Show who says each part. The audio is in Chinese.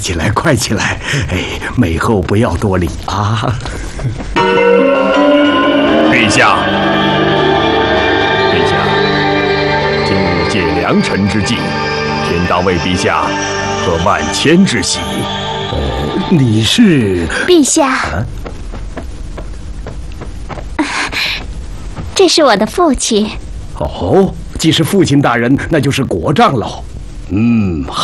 Speaker 1: 起来，快起来！哎，美后不要多礼啊！
Speaker 2: 陛下，陛下，今日借良辰之际，天当为陛下贺万千之喜。
Speaker 1: 你是？
Speaker 3: 陛下，这是我的父亲。
Speaker 1: 哦，既是父亲大人，那就是国丈喽。